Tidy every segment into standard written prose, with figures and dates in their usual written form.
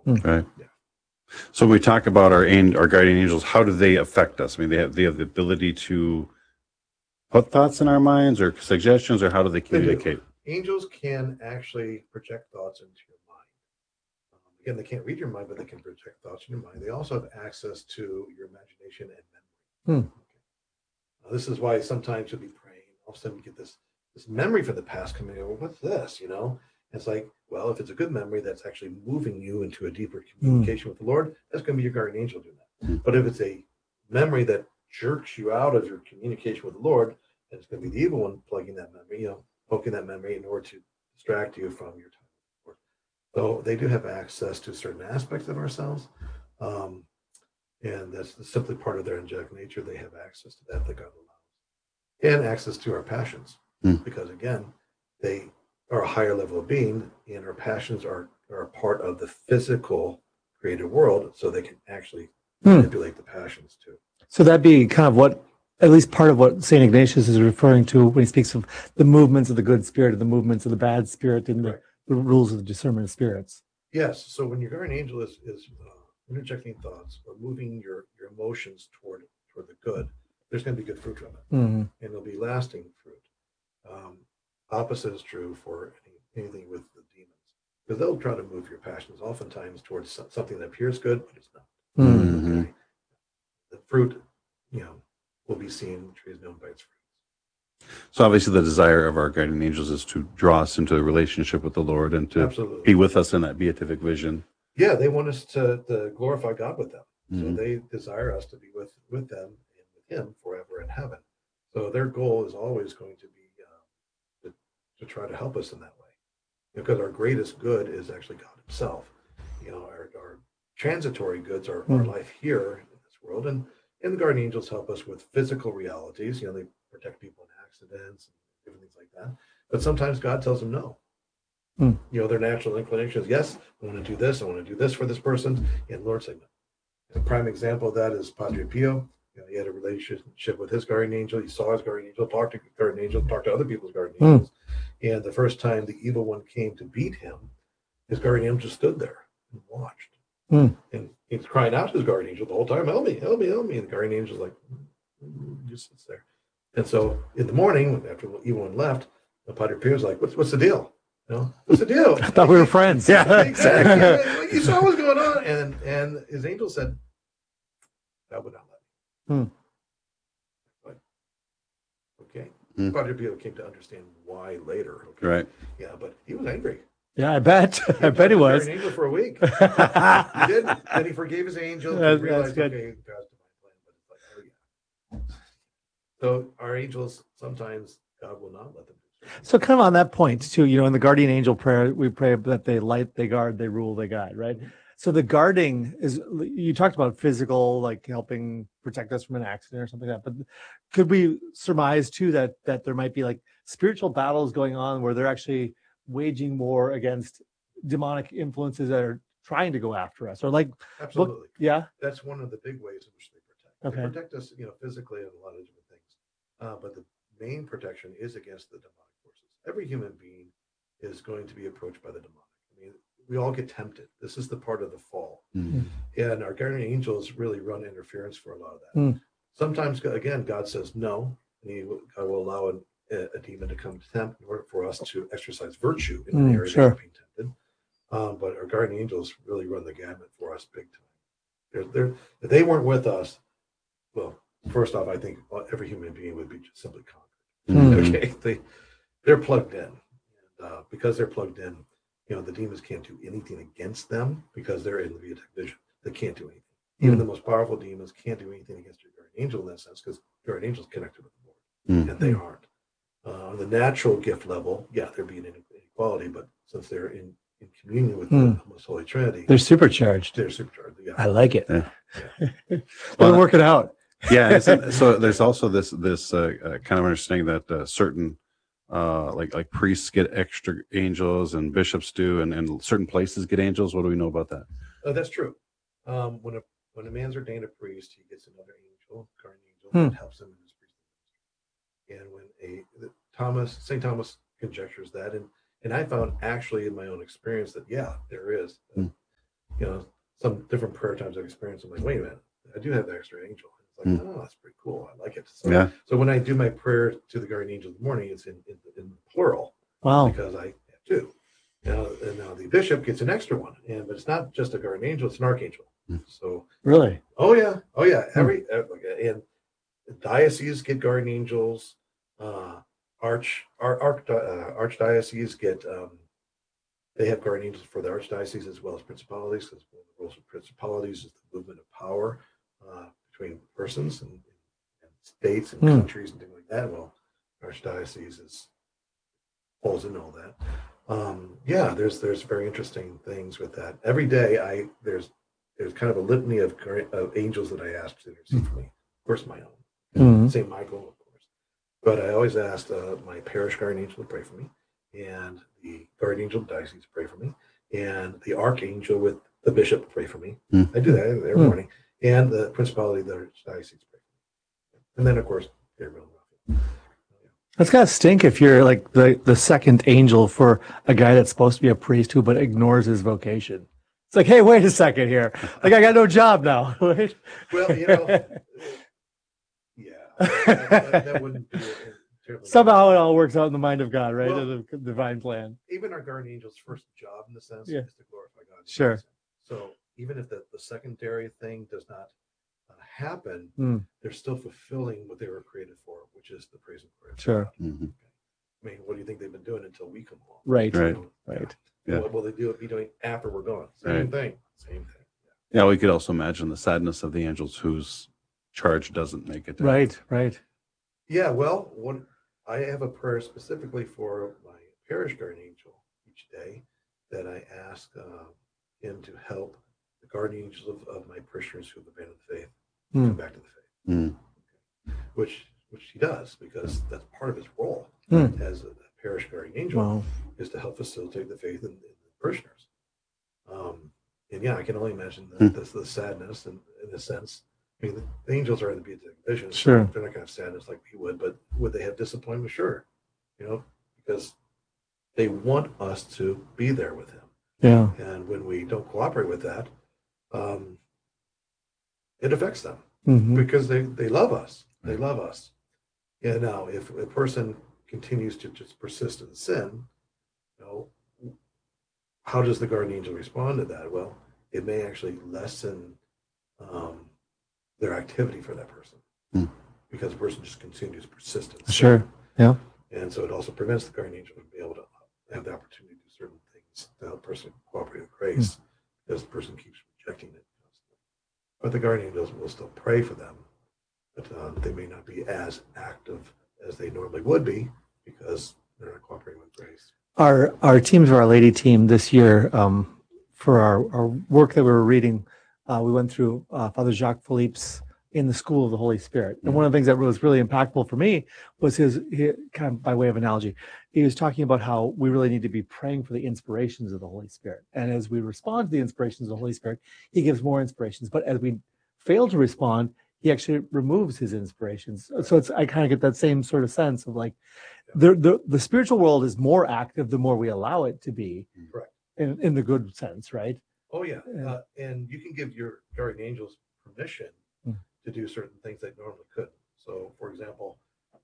Right. Yeah. So when we talk about our guardian angels, how do they affect us? I mean, they have the ability to put thoughts in our minds or suggestions, or how do they communicate? Angels can actually project thoughts into your mind. Again, they can't read your mind, but they can project thoughts in your mind. They also have access to your imagination and memory. Okay. This is why sometimes you'll be praying, all of a sudden you get this memory from the past coming over. What's this? And it's like, well, if it's a good memory that's actually moving you into a deeper communication with the Lord, that's going to be your guardian angel doing that. But if it's a memory that jerks you out of your communication with the Lord, then it's going to be the evil one plugging that memory, poking that memory in order to distract you from your time with the Lord. So they do have access to certain aspects of ourselves. And that's simply part of their angelic nature. They have access to that God allows, and access to our passions, because again, they are a higher level of being, and our passions are a part of the physical created world, so they can actually manipulate the passions too. So that'd be kind of what, at least part of what St. Ignatius is referring to when he speaks of the movements of the good spirit and the movements of the bad spirit and the rules of the discernment of spirits. Yes. So when your guardian angel is interjecting thoughts or moving your emotions toward the good, there's going to be good fruit from it, and it'll be lasting fruit. Opposite is true for anything with the demons, because they'll try to move your passions oftentimes towards something that appears good, but it's not. Okay? The fruit, will be seen. The tree is known by its fruit. So obviously the desire of our guardian angels is to draw us into a relationship with the Lord and to be with us in that beatific vision. Yeah, they want us to glorify God with them. So they desire us to be with them and with Him forever in heaven. So their goal is always going to be to try to help us in that way, because our greatest good is actually God Himself. Our transitory goods are our life here in this world, and the guardian angels help us with physical realities. They protect people in accidents and different things like that. But sometimes God tells them no. Their natural inclination is, yes, I want to do this. I want to do this for this person. And Lord said no. A prime example of that is Padre Pio. He had a relationship with his guardian angel. He saw his guardian angel, talked to guardian angel, talked to other people's guardian angels. And the first time the evil one came to beat him, his guardian angel stood there and watched. And he's crying out to his guardian angel the whole time, help me, help me, help me. And the guardian angel's like, just sits there. And so in the morning, after the evil one left, the Padre Pio's like, what's the deal? What's the deal? I thought we were friends. Yeah, exactly. You saw what's going on. And his angel said, that would not let me. But, okay. Padre Pio came to understand why later. Okay? Right. Yeah, but he was angry. Yeah, I bet. I bet he was. An angel for a week. He did. Then he forgave his angel. He realized, okay, God's divine plan. But it's like, oh yeah. So our angels, sometimes God will not let them do so. So kind of on that point too, in the guardian angel prayer, we pray that they light, they guard, they rule, they guide, right? So the guarding is, you talked about physical, like helping protect us from an accident or something like that. But could we surmise too that there might be like spiritual battles going on where they're actually waging war against demonic influences that are trying to go after us, or like absolutely, that's one of the big ways in which they protect. Okay. They protect us, physically in a lot of different things. But the main protection is against the demonic forces. Every human being is going to be approached by the demonic. I mean, we all get tempted. This is the part of the fall, and our guardian angels really run interference for a lot of that. Sometimes, again, God says no, and God will allow a demon to come to tempt in order for us to exercise virtue in an area that's being tempted. But our guardian angels really run the gamut for us big time. If they weren't with us, well, first off, I think every human being would be just simply conquered. Okay, they're plugged in, and because they're plugged in, the demons can't do anything against them because they're in the beatific vision. They can't do anything. Even the most powerful demons can't do anything against your guardian angel in that sense, because guardian angels connected with the Lord, and they aren't. On the natural gift level, there'd be an inequality, but since they're in communion with the Most Holy Trinity, they're supercharged. Yeah. I like it. We'll work it out. Yeah. So there's also this kind of understanding that certain like priests get extra angels and bishops do, and certain places get angels. What do we know about that? That's true. When a man's ordained a priest, he gets another angel, guardian angel, that helps him in his priesthood. And when St. Thomas conjectures that, and I found actually in my own experience that there is. some different prayer times I've experienced, I'm like, wait a minute, I do have the extra angel. It's like, oh, that's pretty cool. I like it. So, Yeah. so when I do my prayer to the guardian angel in the morning, it's in plural Wow. because I have two. And now the bishop gets an extra one, but it's not just a guardian angel; it's an archangel. So Really? oh yeah. And dioceses get guardian angels. Archdioceses get they have guardian angels for the archdiocese as well as principalities, because one of the roles of principalities is the movement of power between persons and states and countries and things like that. Well, archdiocese falls into all that. Yeah, there's very interesting things with that. Every day there's kind of a litany of angels that I ask to intercede for me. Of course, my own, Saint Michael, of course, but I always ask my parish guardian angel to pray for me, and the guardian angel of the diocese to pray for me, and the archangel with the bishop to pray for me. I do that every morning, and the principality of the diocese to pray for me, and then of course Gabriel and Raphael. That's gotta stink if you're like the second angel for a guy that's supposed to be a priest who but ignores his vocation. It's like, hey, wait a second here. Like, I got no job now. Right? Well, that wouldn't be somehow it all works out in the mind of God, right? Well, the divine plan. Even our guardian angel's first job, in the sense, Yeah. is to glorify God. Sure. So even if the secondary thing does not happen, they're still fulfilling what they were created for, which is the praise and glory of Sure. God. I mean, what do you think they've been doing until we come along? Right. Right. Yeah. What will they be doing after we're gone? Same thing. Yeah, we could also imagine the sadness of the angels whose charge doesn't make it. Right. Yeah, well, I have a prayer specifically for my parish guardian angel each day that I ask him to help the guardian angels of my parishioners who have abandoned the faith come back to the faith. Which he does, because that's part of his role as a parish guardian angel, is to help facilitate the faith in the parishioners. And yeah, I can only imagine the sadness, and in a sense, I mean, the angels are in the beatific vision. Sure. So they're not going to have sadness like we would, but would they have disappointment? Sure. Because they want us to be there with him. Yeah. And when we don't cooperate with that, it affects them because they love us. They love us. And now, if a person continues to just persist in sin, how does the guardian angel respond to that? Well, it may actually lessen their activity for that person because the person just continues to persist in sin. Sure. Yeah. And so it also prevents the guardian angel from being able to have the opportunity to do certain things to help the person cooperate with grace, because the person keeps rejecting it. But the guardian angels will still pray for them, but they may not be as active as they normally would be because they're not cooperating with grace. Our Teams of Our Lady team this year, for our work that we were reading, we went through Father Jacques Philippe's In the School of the Holy Spirit. And one of the things that was really impactful for me was his kind of by way of analogy, he was talking about how we really need to be praying for the inspirations of the Holy Spirit. And as we respond to the inspirations of the Holy Spirit, he gives more inspirations. But as we fail to respond, he actually removes his inspirations. So I kind of get that same sort of sense of like the spiritual world is more active the more we allow it to be. Correct. In the good sense, right? Oh yeah. And you can give your guardian angels permission to do certain things they normally couldn't. So, for example,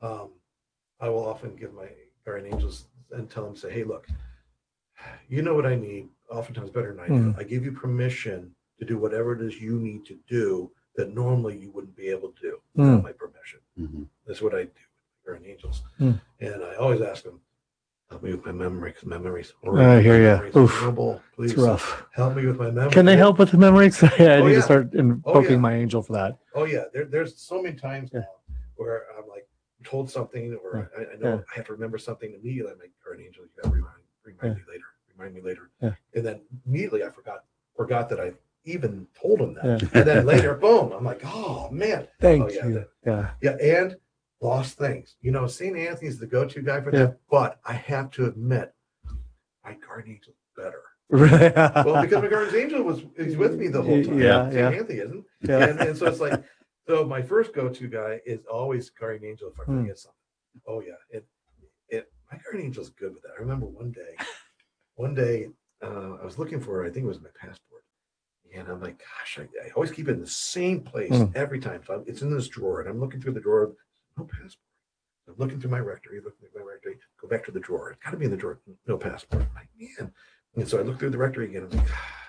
I will often give my guardian angels and tell them, say, hey, look, you know what I need, oftentimes better than I do. I give you permission to do whatever it is you need to do that normally you wouldn't be able to do without my permission. That's what I do with guardian angels. And I always ask them, help me with my memory, because my memory's horrible. I hear you. Horrible. Please, it's rough. Help me with my memory. Can they help with the memories? I need to start invoking my angel for that. Oh yeah, there's so many times now where I'm like told something, or I know I have to remember something immediately. I'm like, guardian angel, you got to remind me later. And then immediately I forgot that I even told him that. And then later, boom, I'm like, oh man, thank you. And lost things. St. Anthony's the go-to guy for that, but I have to admit, my guardian angel's better. Well, because my guardian angel he's with me the whole time. St. Anthony isn't. And so it's like, so my first go-to guy is always guardian angel if I forget something. Oh yeah. My guardian angel's good with that. I remember one day I was looking for, I think it was my passport. And I'm like, gosh, I always keep it in the same place Mm. every time. So it's in this drawer, and I'm looking through the drawer. No passport. I'm looking through my rectory, go back to the drawer. It's got to be in the drawer. No passport. I'm like, man. And so I look through the rectory again. I'm like,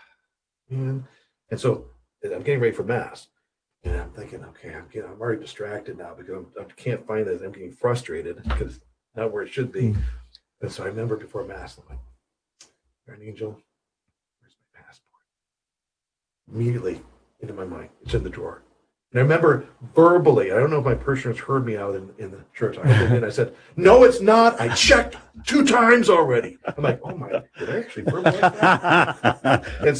man. And so I'm getting ready for mass, and I'm thinking, okay, I'm already distracted now because I can't find this. I'm getting frustrated because it's not where it should be. Mm. And so I remember before mass, I'm like, Guardian Angel, where's my passport? Immediately into my mind, it's in the drawer. And I remember verbally, I don't know if my parishioners heard me out in the church. I hope they did. I said, no, it's not. I checked 2 times already. I'm like, oh my, did I actually verbalize that? And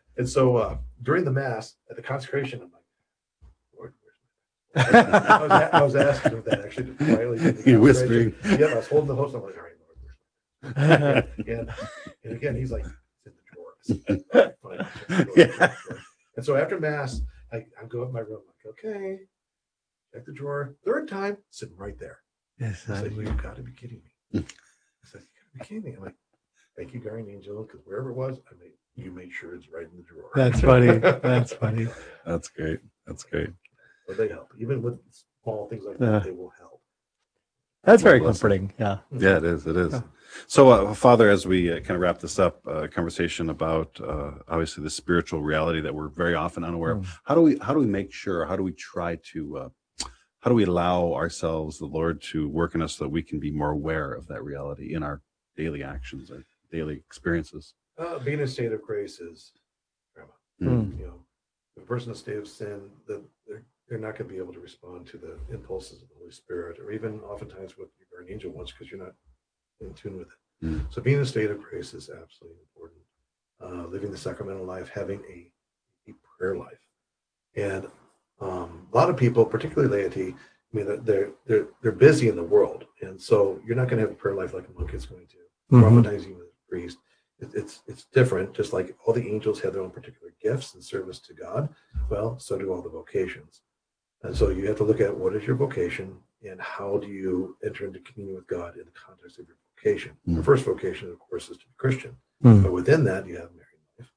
so during the mass at the consecration, I'm like, Lord, where's my passport? I was asking him that actually quietly. You're whispering. Yeah, I was holding the host. I'm like, all right, Lord, where's my passport? And again, he's like, it's in the drawer. Fine, check the drawer. And so after mass, I go up in my room, like, okay, check the drawer. 3rd time, sitting right there. Yes, I said, you've got to be kidding me. I said, you got to be kidding me. I'm like, thank you, Guardian Angel, because wherever it was, you made sure it's right in the drawer. That's funny. That's funny. That's great. That's great. But they help. Even with small things like that, they will help. That's very Well, bless comforting. Yeah. Yeah, it is. It is. Yeah. So, Father, as we kind of wrap this up, conversation about obviously the spiritual reality that we're very often unaware of. How do we make sure? How do we try to? How do we allow ourselves, the Lord, to work in us so that we can be more aware of that reality in our daily actions and daily experiences? Being in a state of grace is paramount. Mm. You know, if a person in a state of sin, that they're not going to be able to respond to the impulses of the Holy Spirit, or even oftentimes what your guardian angel wants, because you're not in tune with it. Mm. So being in a state of grace is absolutely important. Living the sacramental life, having a prayer life, and a lot of people, particularly laity, I mean, they're busy in the world, and so you're not going to have a prayer life like a monk is going to. Mhm. Oftentimes, even a priest, it's different. Just like all the angels have their own particular gifts and service to God, well, so do all the vocations. And so you have to look at what is your vocation and how do you enter into communion with God in the context of your vocation. Mm. Your first vocation, of course, is to be Christian. Mm. But within that, you have married life.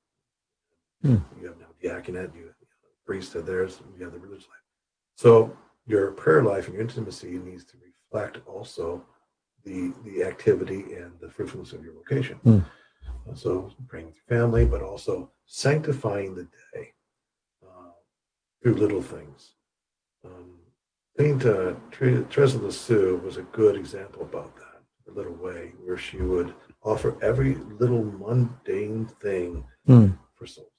Mm. You have now diaconate, you have priesthood, you have the religious life. So your prayer life and your intimacy needs to reflect also the activity and the fruitfulness of your vocation. Mm. So praying with your family, but also sanctifying the day through little things. Saint Teresa of Lisieux was a good example about that, a little way where she would offer every little mundane thing for souls.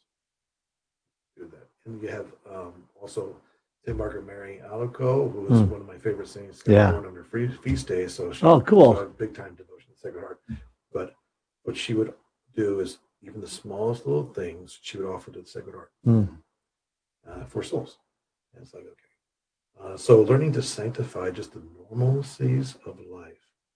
Do that. And you have also St. Margaret Mary Alacoque, who is one of my favorite saints, born on her feast day. So she had big time devotion to the Sacred Heart. But what she would do is even the smallest little things she would offer to the Sacred Heart for souls. And it's like, okay. So learning to sanctify just the normalcies of life.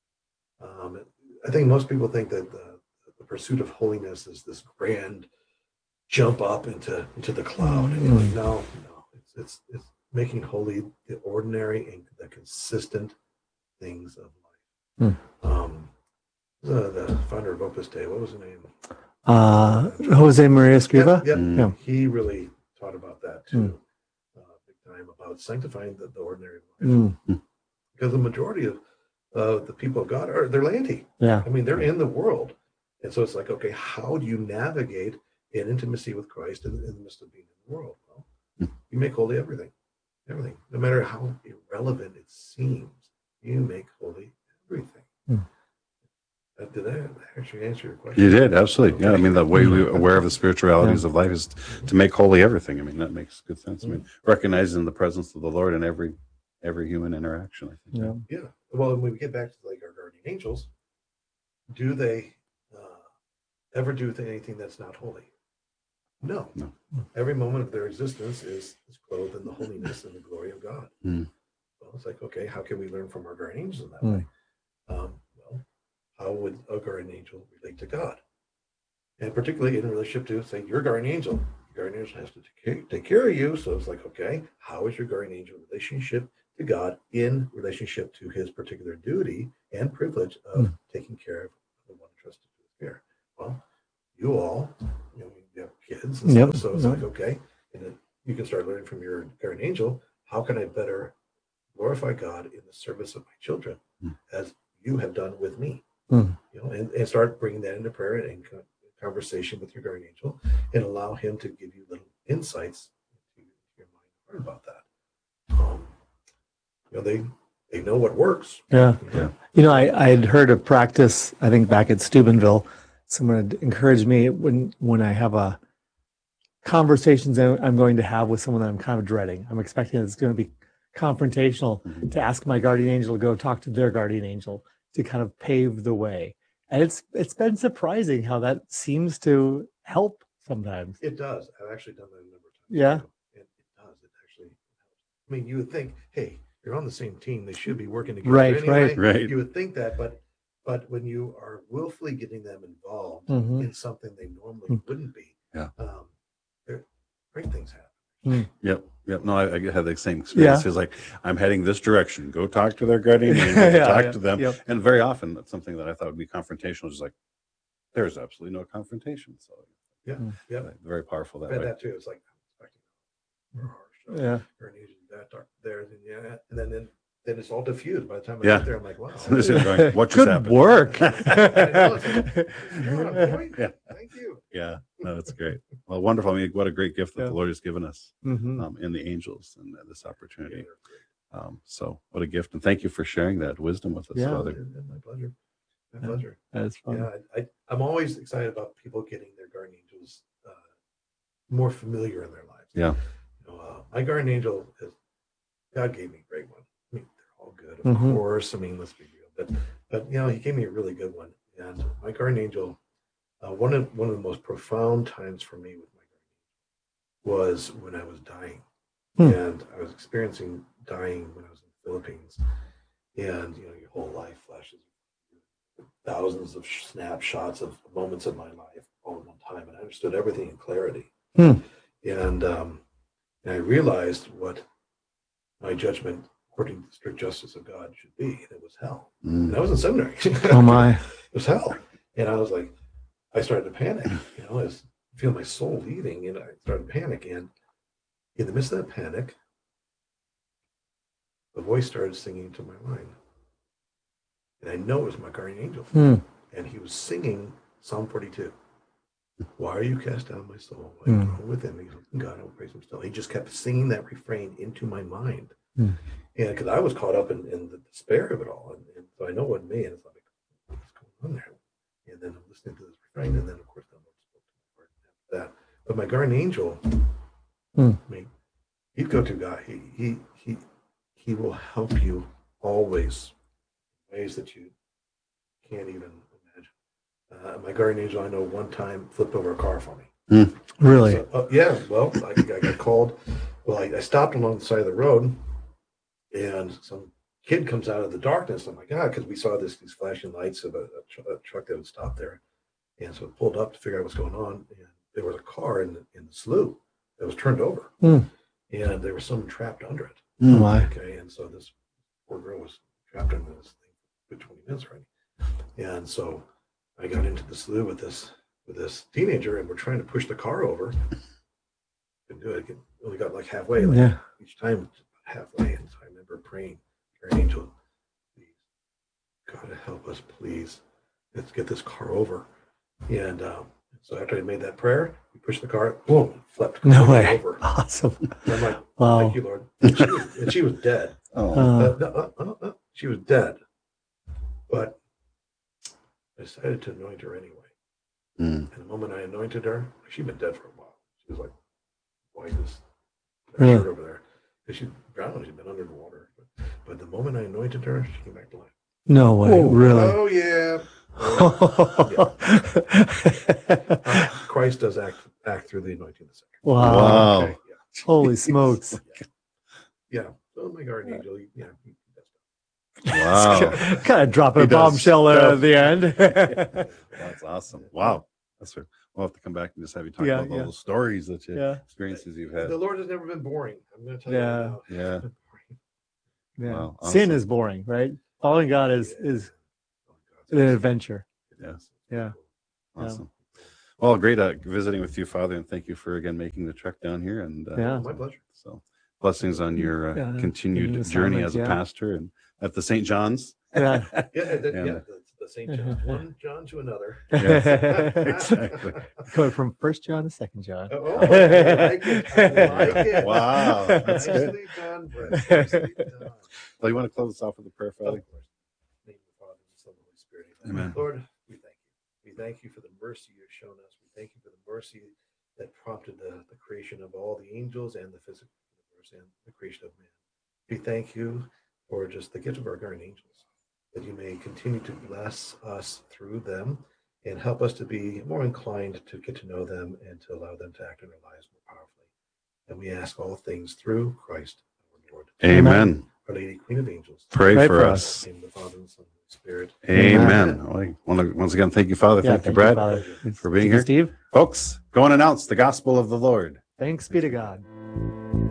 I think most people think that the pursuit of holiness is this grand jump up into the cloud. And you're like, no, it's making holy the ordinary and the consistent things of life. The founder of Opus Dei, what was his name? Jose Maria Escriva. Yeah. He really taught about that too. Time about sanctifying the ordinary life, because the majority of the people of God they're laity. Yeah, I mean, they're in the world, and so it's like, okay, how do you navigate in intimacy with Christ in the midst of being in the world? Well, you make holy everything, no matter how irrelevant it seems. You make holy everything. Did I actually answer your question? You did, absolutely. Yeah, I mean, the way we're aware of the spiritualities of life is to make holy everything. I mean, that makes good sense. I mean, recognizing the presence of the Lord in every human interaction, I think. Yeah. Well, when we get back to like our guardian angels, do they ever do anything that's not holy? No. Every moment of their existence is clothed in the holiness and the glory of God. Well, it's like, okay, how can we learn from our guardian angels in that way? Well, how would a guardian angel relate to God? And particularly in relationship to, say, your guardian angel. Your guardian angel has to take care of you. So it's like, okay, how is your guardian angel relationship to God in relationship to his particular duty and privilege of taking care of the one entrusted to his care? Well, you all, you have kids and Yep. stuff. So it's Yep. like, okay, and then you can start learning from your guardian angel. How can I better glorify God in the service of my children, as you have done with me? Mm. And start bringing that into prayer and conversation with your guardian angel, and allow him to give you little insights into your mind about that. They know what works. Yeah. Yeah. I had heard of practice, I think back at Steubenville, someone had encouraged me when I have a conversations that I'm going to have with someone that I'm kind of dreading. I'm expecting it's going to be confrontational, to ask my guardian angel to go talk to their guardian angel to kind of pave the way. And it's been surprising how that seems to help sometimes. It does. I've actually done that a number of times. Yeah. And it does. It actually helps. I mean, you would think, hey, you're on the same team. They should be working together Right, anyway. right. You would think that, but when you are willfully getting them involved Mhm. in something they normally wouldn't be, Yeah. great things happen. Yep. No, I had the same experience. Yeah. It's like, I'm heading this direction. Go talk to their guardian angel. Yeah, Talk yeah. to them. Yep. And very often, that's something that I thought would be confrontational. Just like, there's absolutely no confrontation. So, Yeah. Yeah. very powerful that I've had way. that too. It's like, I'm expecting more harsh. Yeah. Or an agent that dark there, and then it's all diffused by the time I Yeah. get there. I'm like, wow. So this is going, what just Good happened? work. I know, it's like, you're on point. Yeah. Thank you. Yeah. No, that's great. Well, wonderful. I mean, what a great gift that Yeah. the Lord has given us Mhm. in the angels and this Yeah, opportunity. they're great. So what a gift. And thank you for sharing that wisdom with us, Yeah. Father. My pleasure. My Yeah. pleasure. That's fun. Yeah, I'm always excited about people getting their guardian angels more familiar in their lives. Yeah. My guardian angel God gave me a great one. I mean, they're all good, of Mhm. course. I mean, let's be real, but he gave me a really good one. And my guardian angel, one of the most profound times for me with my guardian angel was when I was dying, and I was experiencing dying when I was in the Philippines. And your whole life flashes, thousands of snapshots of moments of my life all at one time, and I understood everything in clarity. And I realized what my judgment, according to the strict justice of God, should be, and it was hell. And I was in seminary. Oh my. It was hell. And I was like, I started to panic. I was feeling my soul leaving, and I started to panic. And in the midst of that panic, a voice started singing to my mind. And I know it was my guardian angel. And he was singing Psalm 42. Why are you cast down, my soul? I know within me, God, I will praise him still. He just kept singing that refrain into my mind. And because I was caught up in the despair of it all. And so I know what it me. And it's like, what's going on there? And then I'm listening to this refrain. And then, of course, the Lord spoke to my heart after that. But my guardian angel, I mean, he'd go to God. He will help you always in ways that you can't even imagine. My guardian angel, I know, one time flipped over a car for me. Really? So, yeah. Well, I got called. Well, I stopped along the side of the road, and some kid comes out of the darkness. Oh my God, because we saw these flashing lights of a truck that would stop there, and so I pulled up to figure out what's going on. And there was a car in the slough that was turned over, and there was someone trapped under it. Oh my. Okay, and so this poor girl was trapped in this thing for 20 minutes already. And so I got into the slough with this teenager, and we're trying to push the car over. Couldn't do it. Only got like halfway. Like each time halfway. And so I remember praying, guardian angel, please, God, help us, please. Let's get this car over. And so after I made that prayer, we pushed the car, boom, flipped. No way. Over. Awesome. And I'm like, Wow. thank you, Lord. And she was dead. She was dead. But I decided to anoint her anyway. And the moment I anointed her, she'd been dead for a while. She was like white as that shirt over there. Because she'd drowned, she'd been under the water. But the moment I anointed her, she came back to life. No way. Really? Oh, yeah. Christ does act through the anointing of the second. Wow. Okay, yeah. Holy smokes. Yeah. So my guardian angel, he Wow. Kind of dropping He a does bombshell there stuff. at the end. That's awesome. Wow. That's right. We'll have to come back and just have you talk about all those stories that you experiences you've had. The Lord has never been boring. I'm going to tell you that now. Yeah. Wow, awesome. Sin is boring, right? Following God is an adventure. Yes. Yeah. Awesome. Well, great visiting with you, Father, and thank you for again making the trek down here. And Yeah. My pleasure. so blessings on your Yeah, continued continuing journey assignment, as a yeah. pastor and at the St. John's. Yeah. The St. John, one John to another. Yes, exactly. Going from First John to Second John. Oh, I like it. I like it. Wow, that's good. Nicely done, Brett. Nicely done. Well, you want to close us off with a prayer, Father? Of course. In the name of the Father, and the Son, and the Holy Spirit. Amen. Lord, we thank you. We thank you for the mercy you've shown us. We thank you for the mercy that prompted the creation of all the angels and the physical universe and the creation of man. We thank you for just the gift of our guardian angels, that you may continue to bless us through them and help us to be more inclined to get to know them and to allow them to act in our lives more powerfully. And we ask all things through Christ our Lord. Amen. Our Lady, Queen of Angels. Pray for us. In the name of the Father, and the Son, and the Holy Spirit. Amen. Well, I want to once again thank you, Father. Yeah, thank you, Brad, Father. for being Thank you, here. Steve. Folks, go and announce the gospel of the Lord. Thanks be to God.